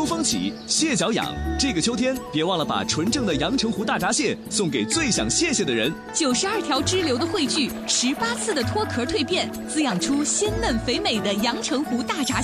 风起，蟹脚痒。这个秋天，别忘了把纯正的阳澄湖大闸蟹送给最想谢谢的人。 92条支流的汇聚，18次的脱壳蜕变，滋养出鲜嫩肥美的阳澄湖大闸蟹。